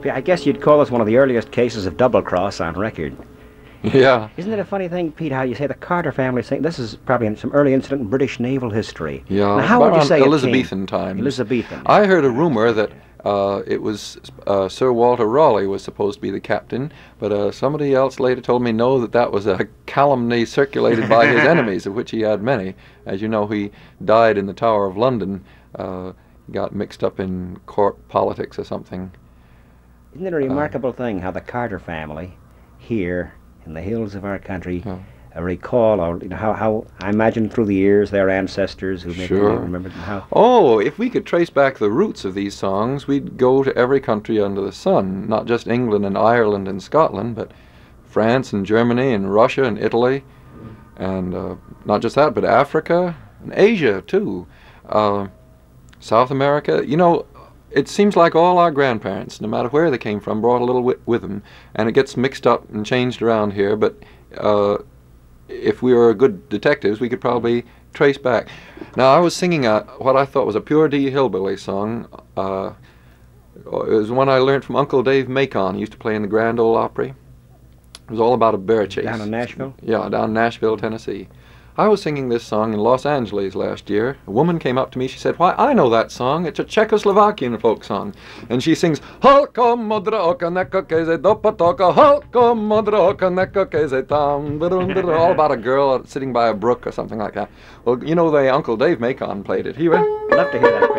I guess you'd call this one of the earliest cases of double cross on record. Yeah. Isn't it a funny thing, Pete, how you say the Carter family sing? This is probably some early incident in British naval history. Yeah. Now, how would you say Elizabethan times. Elizabethan. I heard a rumor that it was Sir Walter Raleigh was supposed to be the captain, but somebody else later told me no, that was a calumny circulated by his enemies, of which he had many. As you know, he died in the Tower of London. Got mixed up in court politics or something. Isn't it a remarkable thing how the Carter family here in the hills of our country recall, or how I imagine through the years their ancestors who maybe remember them, how... Oh, if we could trace back the roots of these songs, we'd go to every country under the sun, not just England and Ireland and Scotland, but France and Germany and Russia and Italy, and not just that, but Africa and Asia too, South America. You know, it seems like all our grandparents, no matter where they came from, brought a little with them, and it gets mixed up and changed around here, but if we were good detectives, we could probably trace back. Now, I was singing what I thought was a pure D hillbilly song. It was one I learned from Uncle Dave Macon. He used to play in the Grand Ole Opry. It was all about a bear chase. Down in Nashville? Yeah, down in Nashville, Tennessee. I was singing this song in Los Angeles last year. A woman came up to me. She said, "Why, I know that song. It's a Czechoslovakian folk song." And she sings, "Halko modra oka neko keze dopatoka, halko modra oka neko keze tam," all about a girl sitting by a brook or something like that. Well, you know, Uncle Dave Macon played it. He went, I'd love to hear that.